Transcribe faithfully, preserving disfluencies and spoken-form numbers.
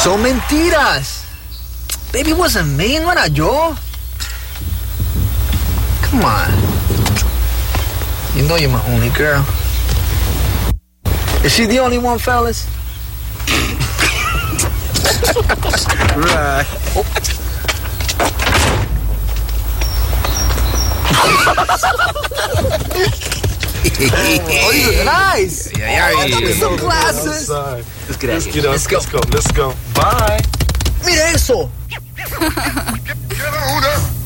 Son mentiras. Baby wasn't me, no era yo. Come on. You know you're my only girl. Is she the only one, fellas? Right. Oh. Oh, these are nice. Yeah, yeah, Oh, yeah, give me yeah. some glasses. Let's get out Let's of get here. up. Let's go. Let's go. Let's go. Bye. Mira eso. Get, get, get, get,